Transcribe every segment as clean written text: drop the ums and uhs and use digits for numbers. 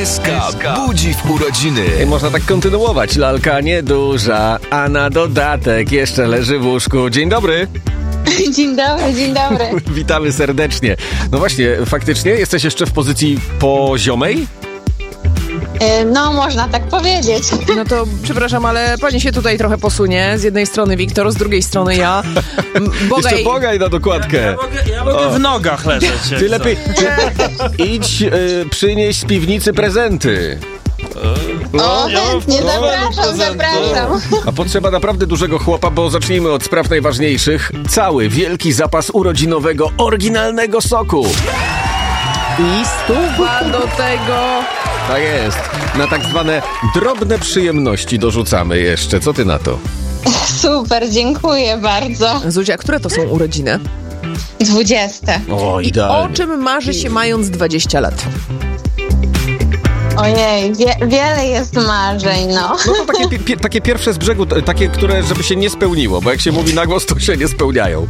SK budzi w urodziny. I można tak kontynuować. Lalka nieduża, a na dodatek jeszcze leży w łóżku. Dzień dobry. Dzień dobry, dzień dobry. Witamy serdecznie. No właśnie, faktycznie jesteś jeszcze w pozycji poziomej? No, można tak powiedzieć. No to przepraszam, ale pani się tutaj trochę posunie. Z jednej strony Wiktor, z drugiej strony ja. Jeszcze bogaj na dokładkę. Ja mogę w nogach leżeć. Ty lepiej idź przynieś z piwnicy prezenty. O, chętnie, zapraszam. A potrzeba naprawdę dużego chłopa, bo zacznijmy od spraw najważniejszych. Cały wielki zapas urodzinowego, oryginalnego soku. I stuwa do tego. Tak jest. Na tak zwane drobne przyjemności dorzucamy jeszcze. Co ty na to? Super, dziękuję bardzo. Zuzia, które to są urodziny? 20. O, I o czym marzy się mając 20 lat? Ojej, wiele jest marzeń, no. No to takie pierwsze z brzegu, takie, które żeby się nie spełniło, bo jak się mówi na głos, to się nie spełniają.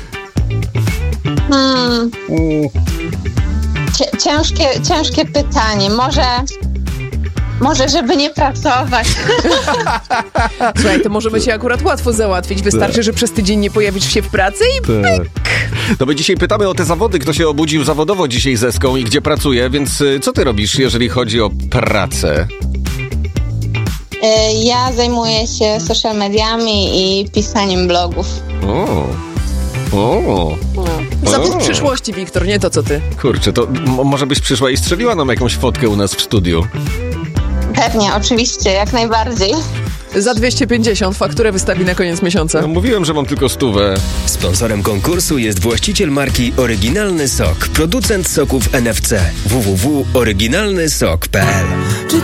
Ciężkie pytanie. Może żeby nie pracować. Słuchaj, to możemy cię akurat łatwo załatwić. Wystarczy, że przez tydzień nie pojawisz się w pracy i pyk. No my dzisiaj pytamy o te zawody, kto się obudził zawodowo dzisiaj z Eską i gdzie pracuje, więc co ty robisz, jeżeli chodzi o pracę? Ja zajmuję się social mediami i pisaniem blogów. Zawód przyszłości, Wiktor, nie to co ty. Kurczę, to może byś przyszła i strzeliła nam jakąś fotkę u nas w studiu. Pewnie, oczywiście, jak najbardziej. Za 250 fakturę wystawi na koniec miesiąca. No, mówiłem, że mam tylko 100. Sponsorem konkursu jest właściciel marki Oryginalny Sok, producent soków NFC. www.oryginalnysok.pl